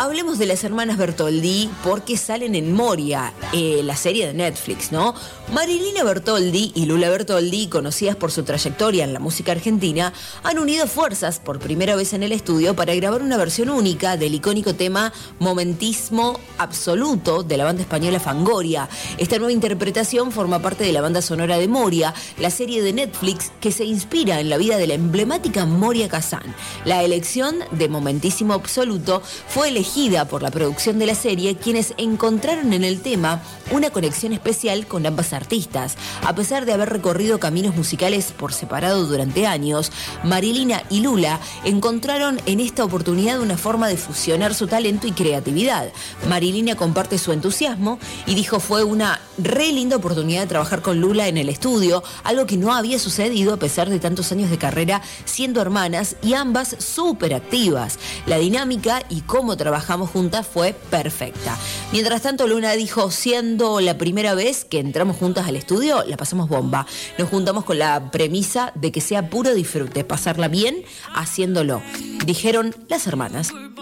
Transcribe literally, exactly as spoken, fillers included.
Hablemos de las hermanas Bertoldi porque salen en Moria, eh, la serie de Netflix, ¿no? Marilina Bertoldi y Lula Bertoldi, conocidas por su trayectoria en la música argentina, han unido fuerzas por primera vez en el estudio para grabar una versión única del icónico tema Momentismo Absoluto de la banda española Fangoria. Esta nueva interpretación forma parte de la banda sonora de Moria, la serie de Netflix que se inspira en la vida de la emblemática Moria Kazan. La elección de Momentísimo Absoluto fue elegida por la producción de la serie, quienes encontraron en el tema una conexión especial con ambas artistas. A pesar de haber recorrido caminos musicales por separado durante años, Marilina y Lula encontraron en esta oportunidad una forma de fusionar su talento y creatividad. Marilina comparte su entusiasmo y dijo: fue una re linda oportunidad de trabajar con Lula en el estudio, algo que no había sucedido a pesar de tantos años de carrera siendo hermanas y ambas súper activas. La dinámica y cómo trabajamos juntas fue perfecta. Mientras tanto, Luna dijo: siendo la primera vez que entramos juntas al estudio, la pasamos bomba. Nos juntamos con la premisa de que sea puro disfrute, pasarla bien haciéndolo, dijeron las hermanas.